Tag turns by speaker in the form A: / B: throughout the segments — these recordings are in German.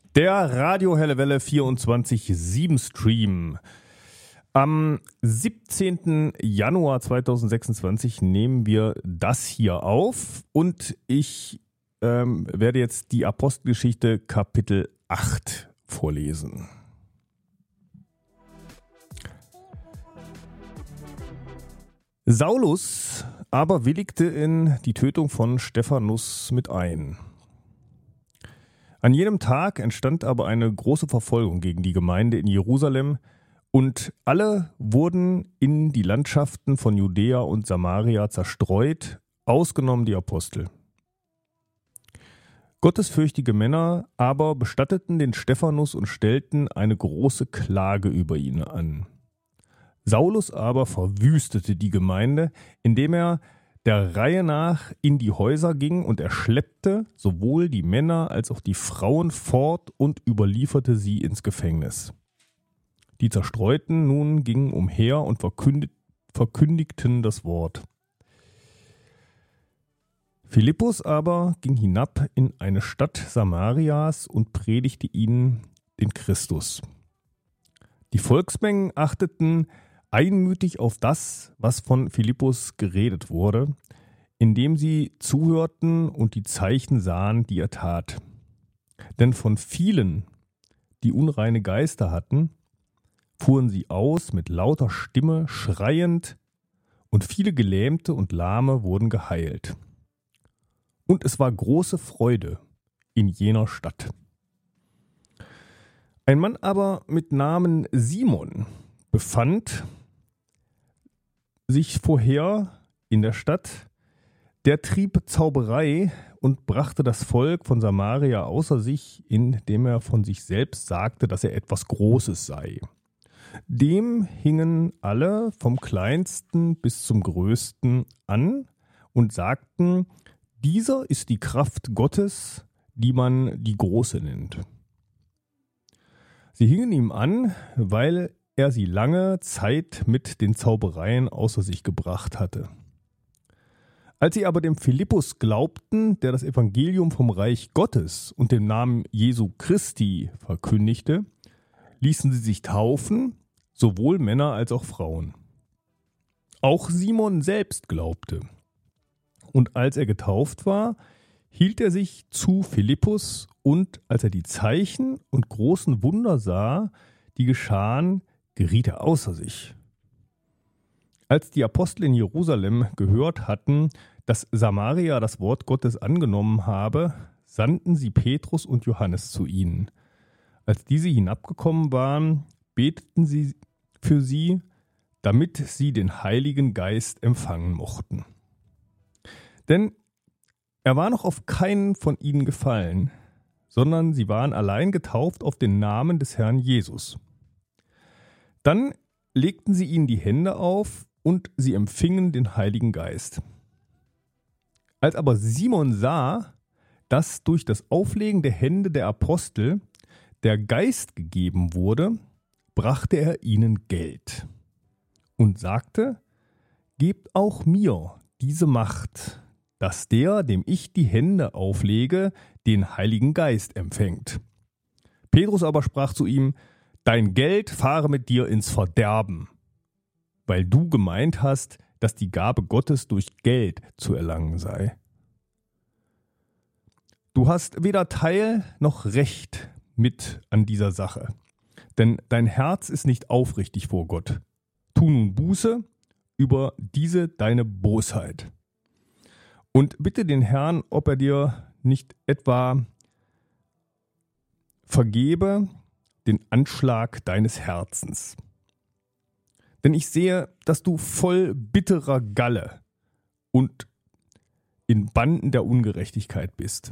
A: Der Radio Helle Welle 24/7 Stream. Am 17. Januar 2026 nehmen wir das hier auf und ich werde jetzt die Apostelgeschichte Kapitel 8 vorlesen. Saulus aber willigte in die Tötung von Stephanus mit ein. An jenem Tag entstand aber eine große Verfolgung gegen die Gemeinde in Jerusalem und alle wurden in die Landschaften von Judäa und Samaria zerstreut, ausgenommen die Apostel. Gottesfürchtige Männer aber bestatteten den Stephanus und stellten eine große Klage über ihn an. Saulus aber verwüstete die Gemeinde, indem er der Reihe nach in die Häuser ging und er schleppte sowohl die Männer als auch die Frauen fort und überlieferte sie ins Gefängnis. Die Zerstreuten nun gingen umher und verkündigten das Wort. Philippus aber ging hinab in eine Stadt Samarias und predigte ihnen den Christus. Die Volksmengen achteten einmütig auf das, was von Philippus geredet wurde, indem sie zuhörten und die Zeichen sahen, die er tat. Denn von vielen, die unreine Geister hatten, fuhren sie aus mit lauter Stimme, schreiend, und viele Gelähmte und Lahme wurden geheilt. Und es war große Freude in jener Stadt. Ein Mann aber mit Namen Simon befand sich vorher in der Stadt, der trieb Zauberei und brachte das Volk von Samaria außer sich, indem er von sich selbst sagte, dass er etwas Großes sei. Dem hingen alle vom Kleinsten bis zum Größten an und sagten, dieser ist die Kraft Gottes, die man die Große nennt. Sie hingen ihm an, weil er sie lange Zeit mit den Zaubereien außer sich gebracht hatte. Als sie aber dem Philippus glaubten, der das Evangelium vom Reich Gottes und dem Namen Jesu Christi verkündigte, ließen sie sich taufen, sowohl Männer als auch Frauen. Auch Simon selbst glaubte. Und als er getauft war, hielt er sich zu Philippus, und als er die Zeichen und großen Wunder sah, die geschahen, geriet er außer sich. Als die Apostel in Jerusalem gehört hatten, dass Samaria das Wort Gottes angenommen habe, sandten sie Petrus und Johannes zu ihnen. Als diese hinabgekommen waren, beteten sie für sie, damit sie den Heiligen Geist empfangen mochten. Denn er war noch auf keinen von ihnen gefallen, sondern sie waren allein getauft auf den Namen des Herrn Jesus. Dann legten sie ihnen die Hände auf und sie empfingen den Heiligen Geist. Als aber Simon sah, dass durch das Auflegen der Hände der Apostel der Geist gegeben wurde, brachte er ihnen Geld und sagte, gebt auch mir diese Macht, dass der, dem ich die Hände auflege, den Heiligen Geist empfängt. Petrus aber sprach zu ihm, dein Geld fahre mit dir ins Verderben, weil du gemeint hast, dass die Gabe Gottes durch Geld zu erlangen sei. Du hast weder Teil noch Recht mit an dieser Sache, denn dein Herz ist nicht aufrichtig vor Gott. Tu nun Buße über diese deine Bosheit. Und bitte den Herrn, ob er dir nicht etwa vergebe den Anschlag deines Herzens. Denn ich sehe, dass du voll bitterer Galle und in Banden der Ungerechtigkeit bist.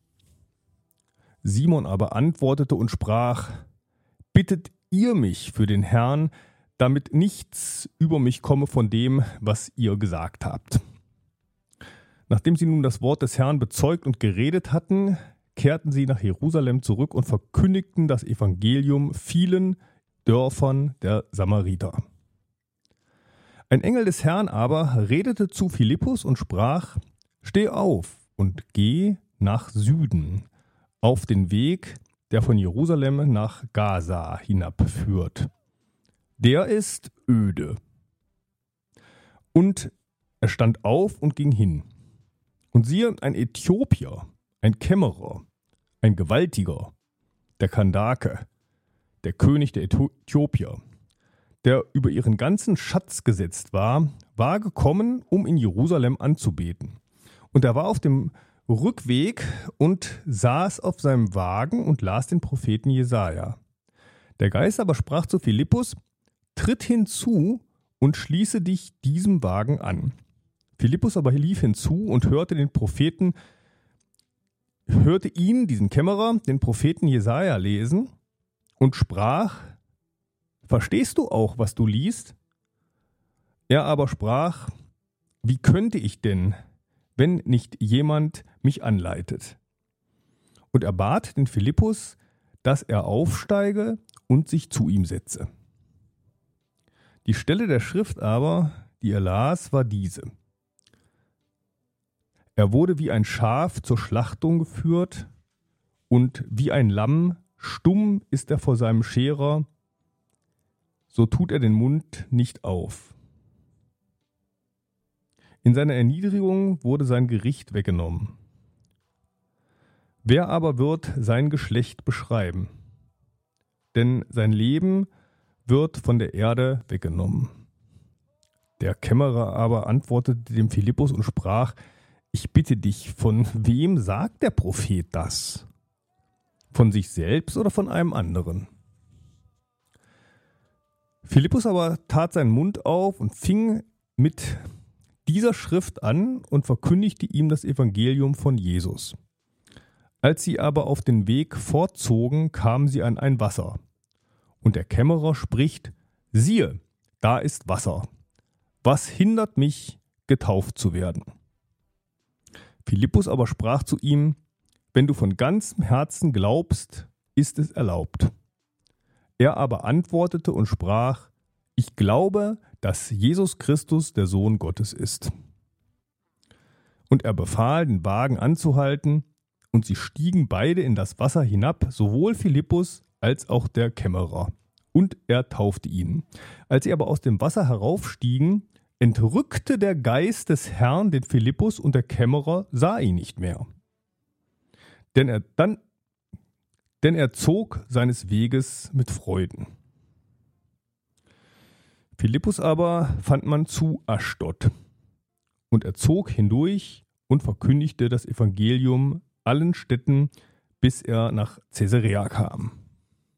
A: Simon aber antwortete und sprach, bittet ihr mich für den Herrn, damit nichts über mich komme von dem, was ihr gesagt habt. Nachdem sie nun das Wort des Herrn bezeugt und geredet hatten, kehrten sie nach Jerusalem zurück und verkündigten das Evangelium vielen Dörfern der Samariter. Ein Engel des Herrn aber redete zu Philippus und sprach, steh auf und geh nach Süden, auf den Weg, der von Jerusalem nach Gaza hinabführt. Der ist öde. Und er stand auf und ging hin. Und siehe, ein Äthiopier, ein Kämmerer, ein Gewaltiger, der Kandake, der König der Äthiopier, der über ihren ganzen Schatz gesetzt war, war gekommen, um in Jerusalem anzubeten. Und er war auf dem Rückweg und saß auf seinem Wagen und las den Propheten Jesaja. Der Geist aber sprach zu Philippus: Tritt hinzu und schließe dich diesem Wagen an. Philippus aber lief hinzu und hörte ihn, diesen Kämmerer, den Propheten Jesaja lesen und sprach: Verstehst du auch, was du liest? Er aber sprach: Wie könnte ich denn, wenn nicht jemand mich anleitet? Und er bat den Philippus, dass er aufsteige und sich zu ihm setze. Die Stelle der Schrift aber, die er las, war diese: Er wurde wie ein Schaf zur Schlachtung geführt, und wie ein Lamm, stumm ist er vor seinem Scherer, so tut er den Mund nicht auf. In seiner Erniedrigung wurde sein Gericht weggenommen. Wer aber wird sein Geschlecht beschreiben? Denn sein Leben wird von der Erde weggenommen. Der Kämmerer aber antwortete dem Philippus und sprach: Ich bitte dich, von wem sagt der Prophet das? Von sich selbst oder von einem anderen? Philippus aber tat seinen Mund auf und fing mit dieser Schrift an und verkündigte ihm das Evangelium von Jesus. Als sie aber auf den Weg fortzogen, kamen sie an ein Wasser. Und der Kämmerer spricht: Siehe, da ist Wasser. Was hindert mich, getauft zu werden? Philippus aber sprach zu ihm: Wenn du von ganzem Herzen glaubst, ist es erlaubt. Er aber antwortete und sprach: Ich glaube, dass Jesus Christus der Sohn Gottes ist. Und er befahl, den Wagen anzuhalten, und sie stiegen beide in das Wasser hinab, sowohl Philippus als auch der Kämmerer. Und er taufte ihn. Als sie aber aus dem Wasser heraufstiegen, entrückte der Geist des Herrn den Philippus, und der Kämmerer sah ihn nicht mehr. Denn er zog seines Weges mit Freuden. Philippus aber fand man zu Aschdod. Und er zog hindurch und verkündigte das Evangelium allen Städten, bis er nach Caesarea kam.